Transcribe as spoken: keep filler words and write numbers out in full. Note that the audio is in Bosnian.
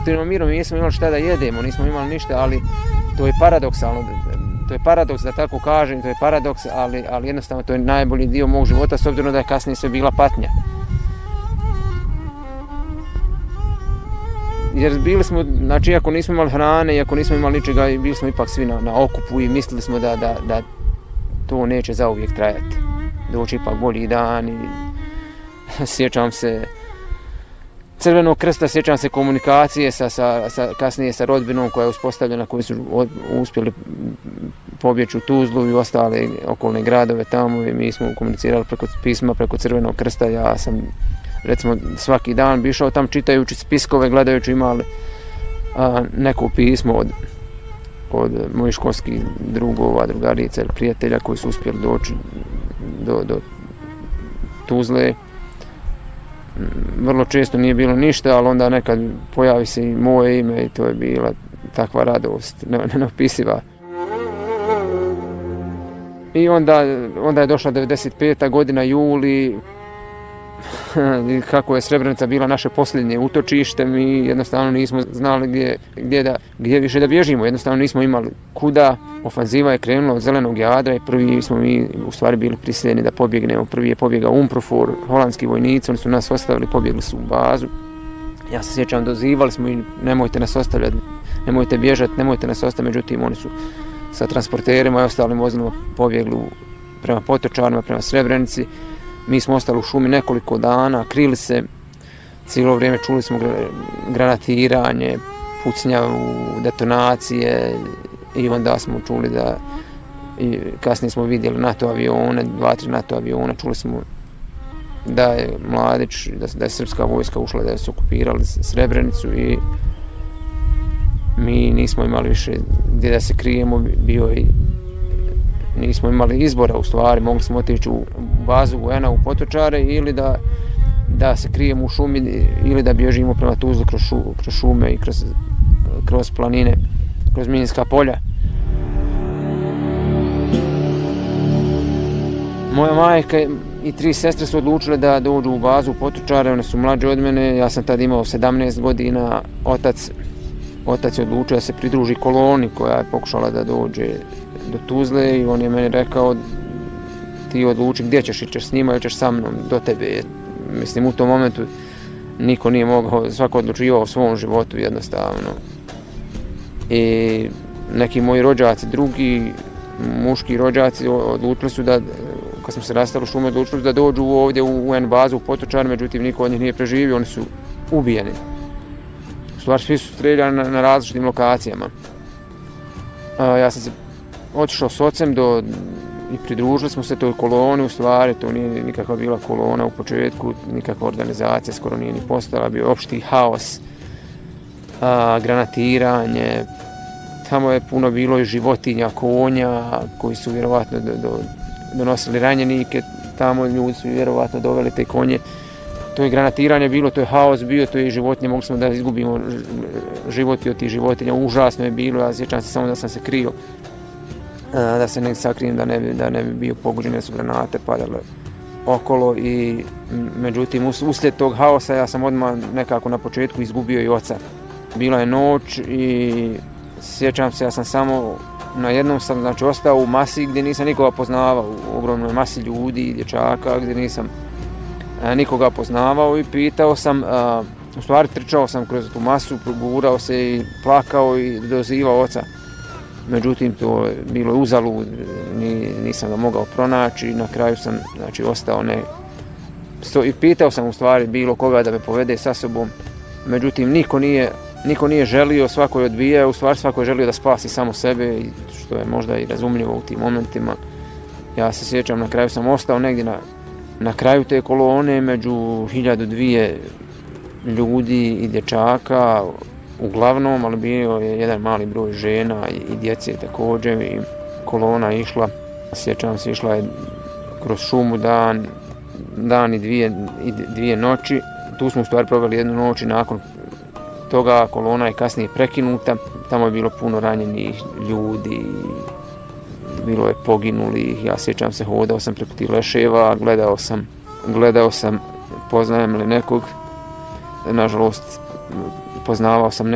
relativno mirno, mi nismo imali šta da jedemo, nismo imali ništa, ali to je paradoksalno, to je paradoks da tako kažem, to je paradoks, ali, ali jednostavno to je najbolji dio mog života s obzirom da je kasnije sve bila patnja. Jer bili smo, znači iako nismo imali hrane, iako nismo imali ničega, bili smo ipak svi na, na okupu i mislili smo da, da, da to neće zauvijek trajati. Doći ipak bolji dan i sjećam se Crvenog krsta, sjećam se komunikacije sa, sa, sa, kasnije sa rodbinom koja je uspostavljena, koji su od, uspjeli pobjeći u Tuzlu i ostale okolne gradove tamo i mi smo komunicirali preko pisma, preko Crvenog krsta. Ja sam recimo svaki dan bi išao tam čitajući spiskove, gledajući imali a, neko pismo od, od mojih školskih drugova, drugarica ili prijatelja koji su uspjeli doći do, do Tuzle. Vrlo često nije bilo ništa, ali onda nekad pojavi se i moje ime i to je bila takva radost, neopisiva. I onda, onda je došla devedeset peta godina, juli, kako je Srebrenica bila naše posljednje utočište, mi jednostavno nismo znali gdje, gdje, da, gdje više da bježimo, jednostavno nismo imali kuda. Ofanziva je krenula od Zelenog Jadra i prvi smo mi u stvari bili prisiljeni da pobjegnemo. Prvi je pobjegao Umprofor, holandski vojnici, oni su nas ostavili, pobjegli su u bazu. Ja se sjećam, dozivali smo i nemojte nas ostavljati, nemojte bježati, nemojte nas ostaviti, međutim oni su sa transporterima i ostalim vozilima pobjegli prema Potočarima, prema Srebrenici. Mi smo ostali u šumi nekoliko dana, krili se, cijelo vrijeme čuli smo granatiranje, pucnjavu, detonacije i onda smo čuli da, i kasnije smo vidjeli NATO avione, dva, tri NATO aviona, čuli smo da je Mladić, da, da je srpska vojska ušla, da su okupirali Srebrenicu i mi nismo imali više gdje da se krijemo, bio i nismo imali izbora u stvari, mogli smo otići u bazu U N-a u Potočare ili da, da se krijemo u šumi ili da bježimo prema Tuzlu kroz, šu, kroz šume i kroz, kroz planine, kroz minska polja. Moja majka i tri sestre su odlučile da dođu u bazu u Potočare, one su mlađe od mene, ja sam tad imao sedamnaest godina, otac, otac je odlučio da se pridruži koloni koja je pokušala da dođe do Tuzle i on je meni rekao ti odluči gdje ćeš, ćeš s njima ili ćeš sa mnom do tebe. Mislim, u tom momentu niko nije mogao, svako odlučivao o svom životu jednostavno. I neki moji rođaci, drugi muški rođaci odlučili su da, kad smo se rastali u šume, odlučili su da dođu ovdje u U N bazu u Potočar, međutim niko od njih nije preživio, oni su ubijeni. U stvari svi su streljani na, na različitim lokacijama. A, ja sam se otišao s ocem do, i pridružili smo se toj koloni, u stvari to nije nikakva bila kolona u početku, nikakva organizacija, skoro nije ni postala, bio opšti haos, a, granatiranje, tamo je puno bilo i životinja, konja koji su vjerovatno do, do, donosili ranjenike, tamo ljudi su vjerovatno doveli te konje. To je granatiranje bilo, to je haos bio, to je životinje, mogli smo da izgubimo životi od tih životinja, užasno je bilo, ja sjećam se samo da sam se krio, da se ne sakrijem, da ne bi, da ne bi bio pogođen, jer su granate padale okolo i međutim uslijed tog haosa ja sam odmah nekako na početku izgubio i oca. Bila je noć i sjećam se, ja sam samo na jednom sam znači ostao u masi gdje nisam nikoga poznavao, u ogromnoj masi ljudi i dječaka gdje nisam a, nikoga poznavao i pitao sam, a, u stvari trčao sam kroz tu masu, progurao se i plakao i dozivao oca. Međutim, to je bilo uzalud, ni, nisam ga mogao pronaći, na kraju sam znači, ostao ne... Sto, i pitao sam u stvari bilo koga da me povede sa sobom, međutim niko nije, niko nije želio, svako je odbijao, u stvari svako je želio da spasi samo sebe, što je možda i razumljivo u tim momentima. Ja se sjećam, na kraju sam ostao negdje na, na kraju te kolone među hiljadu dvije ljudi i dječaka, uglavnom, ali bio je jedan mali broj žena i, i djece također i kolona išla, sjećam se, išla je kroz šumu dan, dan i dvije, i dvije noći. Tu smo u stvari proveli jednu noć i nakon toga kolona je kasnije prekinuta. Tamo je bilo puno ranjenih ljudi, bilo je poginulih. Ja sjećam se, hodao sam preko tih leševa, gledao sam, gledao sam poznajem li nekog. Nažalost, poznavao sam